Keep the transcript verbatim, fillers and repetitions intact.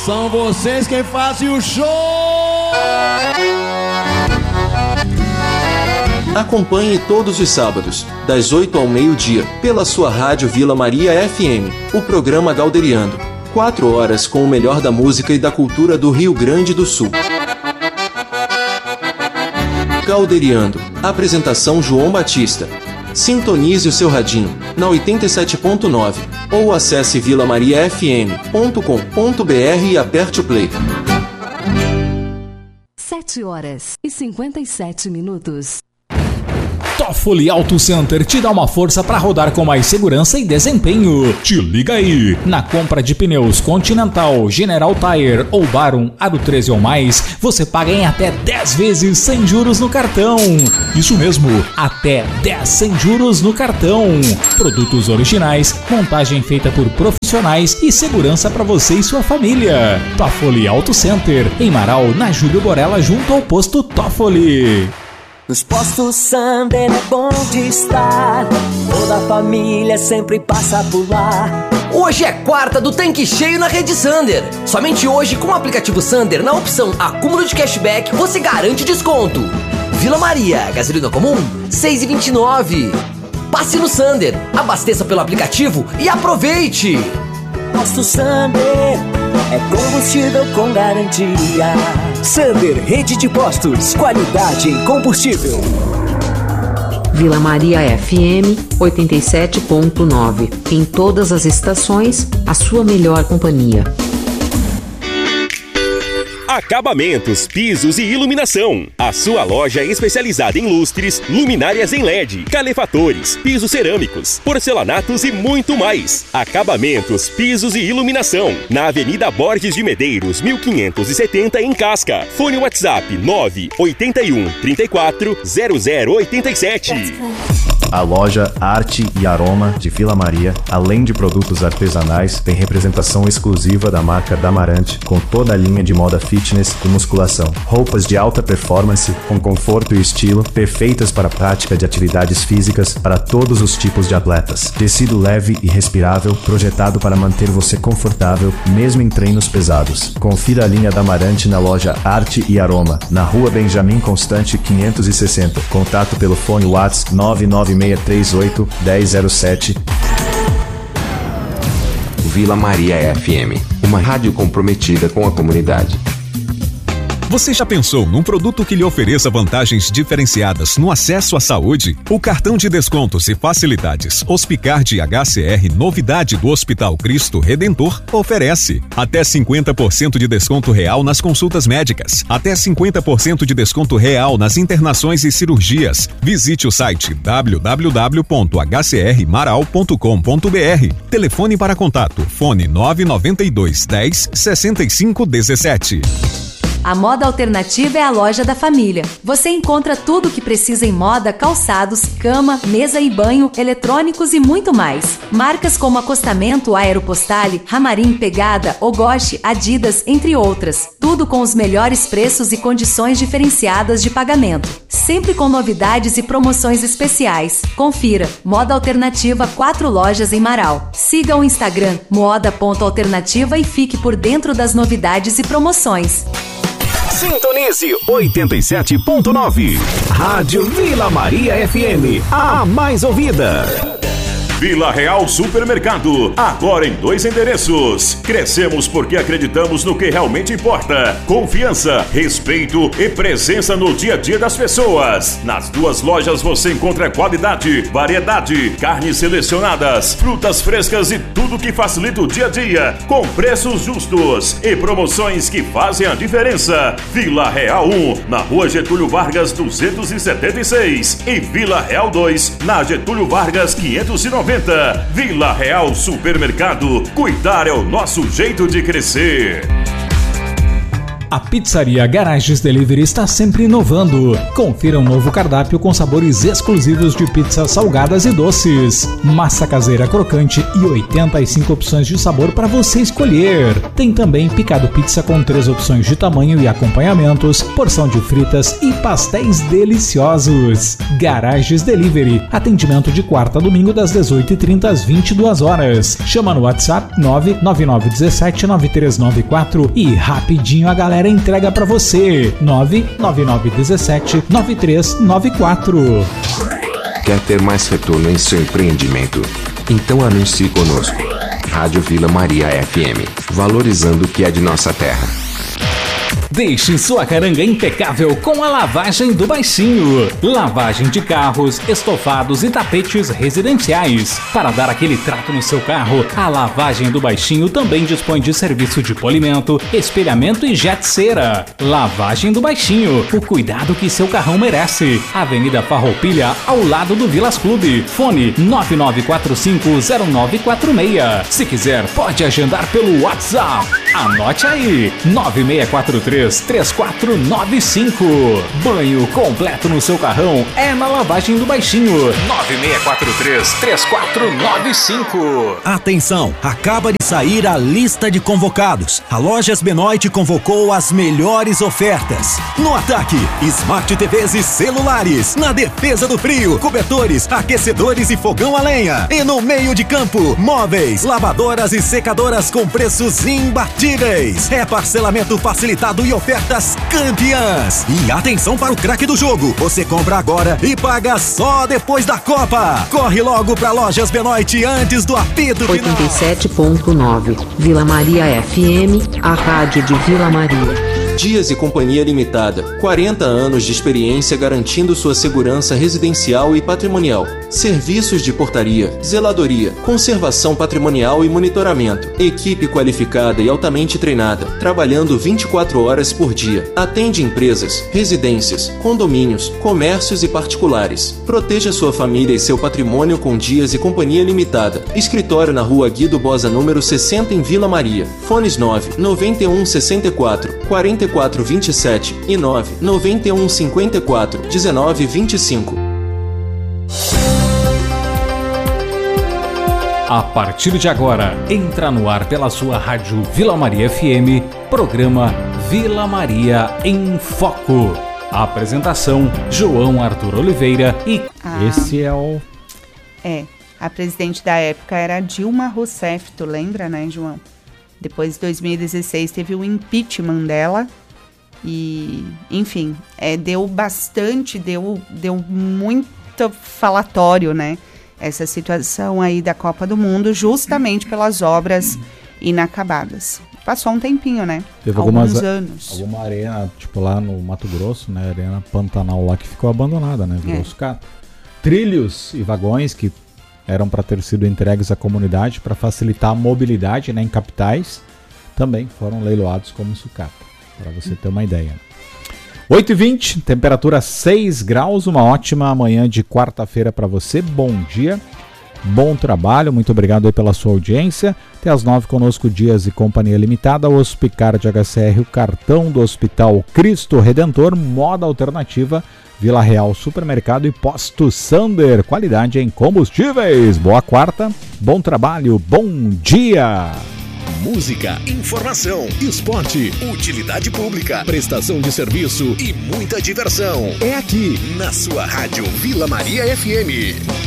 São vocês quem fazem o show! Acompanhe todos os sábados, das oito ao meio-dia, pela sua rádio Vila Maria F M, o programa Galderiando. Quatro horas com o melhor da música e da cultura do Rio Grande do Sul. Galderiando. Apresentação João Batista. Sintonize o seu radinho na oitenta e sete ponto nove ou acesse vila maria f m ponto com ponto b r e aperte o play. sete horas e cinquenta e sete minutos. Toffoli Auto Center te dá uma força para rodar com mais segurança e desempenho. Te liga aí! Na compra de pneus Continental, General Tire ou Baron Aro treze ou mais, você paga em até dez vezes sem juros no cartão. Isso mesmo, até dez sem juros no cartão. Produtos originais, montagem feita por profissionais e segurança para você e sua família. Toffoli Auto Center, em Marau, na Júlio Borella, junto ao posto Toffoli. Nos postos Sander é bom de estar, toda a família sempre passa por lá. Hoje é quarta do tanque cheio na rede Sander. Somente hoje, com o aplicativo Sander, na opção acúmulo de cashback, você garante desconto. Vila Maria, gasolina comum, seis reais e vinte e nove centavos. Passe no Sander, abasteça pelo aplicativo e aproveite. Posto Sander é combustível com garantia. Sander, rede de postos, qualidade em combustível. Vila Maria F M oitenta e sete ponto nove. Em todas as estações, a sua melhor companhia. Acabamentos, pisos e iluminação. A sua loja é especializada em lustres, luminárias em L E D, calefatores, pisos cerâmicos, porcelanatos e muito mais. Acabamentos, pisos e iluminação. Na Avenida Borges de Medeiros, mil quinhentos e setenta, em Casca. Fone WhatsApp nove oito um, três quatro, zero zero oito sete. A loja Arte e Aroma de Vila Maria, além de produtos artesanais, tem representação exclusiva da marca Damarante, com toda a linha de moda fitness e musculação. Roupas de alta performance, com conforto e estilo, perfeitas para a prática de atividades físicas para todos os tipos de atletas. Tecido leve e respirável, projetado para manter você confortável, mesmo em treinos pesados. Confira a linha Damarante na loja Arte e Aroma, na Rua Benjamin Constante quinhentos e sessenta. Contato pelo fone WhatsApp nove nove seis três oito, um zero zero sete. Vila Maria F M, uma rádio comprometida com a comunidade. Você já pensou num produto que lhe ofereça vantagens diferenciadas no acesso à saúde? O cartão de descontos e facilidades Hospicard H C R, novidade do Hospital Cristo Redentor, oferece até cinquenta por cento de desconto real nas consultas médicas, até cinquenta por cento de desconto real nas internações e cirurgias. Visite o site w w w ponto h c r maral ponto com ponto b r. Telefone para contato, fone nove nove dois, dez, sessenta e cinco, dezessete. A Moda Alternativa é a loja da família. Você encontra tudo o que precisa em moda, calçados, cama, mesa e banho, eletrônicos e muito mais. Marcas como Acostamento, Aeropostale, Ramarim, Pegada, Ogoshi, Adidas, entre outras. Tudo com os melhores preços e condições diferenciadas de pagamento. Sempre com novidades e promoções especiais. Confira. Moda Alternativa, quatro lojas em Marau. Siga o Instagram moda ponto alternativa e fique por dentro das novidades e promoções. Sintonize oitenta e sete ponto nove. Rádio Vila Maria F M, a mais ouvida. Vila Real Supermercado, agora em dois endereços. Crescemos porque acreditamos no que realmente importa: confiança, respeito e presença no dia a dia das pessoas. Nas duas lojas você encontra qualidade, variedade, carnes selecionadas, frutas frescas e tudo que facilita o dia a dia, com preços justos e promoções que fazem a diferença. Vila Real um, na Rua Getúlio Vargas duzentos e setenta e seis, e Vila Real dois, na Getúlio Vargas quinhentos e noventa. Vila Real Supermercado. Cuidar é o nosso jeito de crescer. A pizzaria Garages Delivery está sempre inovando. Confira um novo cardápio com sabores exclusivos de pizzas salgadas e doces. Massa caseira crocante e oitenta e cinco opções de sabor para você escolher. Tem também picado pizza com três opções de tamanho e acompanhamentos, porção de fritas e pastéis deliciosos. Garages Delivery. Atendimento de quarta a domingo das dezoito e trinta às vinte e duas horas. Chama no WhatsApp nove nove nove um sete nove três nove quatro e rapidinho a galera entrega pra você. nove nove nove um sete nove três nove quatro. Quer ter mais retorno em seu empreendimento? Então anuncie conosco. Rádio Vila Maria F M, valorizando o que é de nossa terra. Deixe sua caranga impecável com a lavagem do Baixinho. Lavagem de carros, estofados e tapetes residenciais. Para dar aquele trato no seu carro, a Lavagem do Baixinho também dispõe de serviço de polimento, espelhamento e jet cera. Lavagem do Baixinho, o cuidado que seu carrão merece. Avenida Farroupilha, ao lado do Vilas Clube. Fone nove nove quatro cinco zero nove quatro seis. Se quiser, pode agendar pelo WhatsApp. Anote aí, nove seis quatro três três quatro nove cinco. Banho completo no seu carrão é na Lavagem do Baixinho. nove seis quatro três três quatro nove cinco. Atenção, acaba de sair a lista de convocados. A Lojas Benoit convocou as melhores ofertas. No ataque, Smart T Vs e celulares. Na defesa do frio, cobertores, aquecedores e fogão a lenha. E no meio de campo, móveis, lavadoras e secadoras com preços imbatíveis. É parcelamento facilitado e ofertas campeãs. E atenção para o craque do jogo. Você compra agora e paga só depois da Copa. Corre logo para Lojas Benoit antes do apito final. oitenta e sete ponto nove Vila Maria F M, a rádio de Vila Maria. Dias e Companhia Limitada. quarenta anos de experiência garantindo sua segurança residencial e patrimonial. Serviços de portaria, zeladoria, conservação patrimonial e monitoramento. Equipe qualificada e altamente treinada, trabalhando vinte e quatro horas por dia. Atende empresas, residências, condomínios, comércios e particulares. Proteja sua família e seu patrimônio com Dias e Companhia Limitada. Escritório na Rua Guido Bosa, número sessenta, em Vila Maria. Fones nove nove um seis quatro quarenta e quatro vinte e sete e nove nove um cinquenta e quatro dezenove vinte e cinco. A partir de agora, entra no ar pela sua rádio Vila Maria F M, programa Vila Maria em Foco. A apresentação, João Arthur Oliveira e... Ah, esse é o... É, a presidente da época era Dilma Rousseff, tu lembra, né, João? Depois de dois mil e dezesseis teve o impeachment dela e, enfim, é, deu bastante, deu, deu muito falatório, né? Essa situação aí da Copa do Mundo, justamente pelas obras inacabadas. Passou um tempinho, né? Teve alguns algumas, anos. Alguma arena, tipo lá no Mato Grosso, né? Arena Pantanal lá que ficou abandonada, né? Virou É. sucata. Trilhos e vagões que eram para ter sido entregues à comunidade para facilitar a mobilidade, né, em capitais, também foram leiloados como sucata, para você ter uma ideia. oito e vinte, temperatura seis graus, uma ótima manhã de quarta-feira para você. Bom dia, bom trabalho, muito obrigado aí pela sua audiência. Até às nove conosco, Dias e Companhia Limitada, Hospicar de H C R, o cartão do Hospital Cristo Redentor, moda alternativa, Vila Real Supermercado e Posto Sander, qualidade em combustíveis. Boa quarta, bom trabalho, bom dia! Música, informação, esporte, utilidade pública, prestação de serviço e muita diversão. É aqui, na sua rádio Vila Maria F M.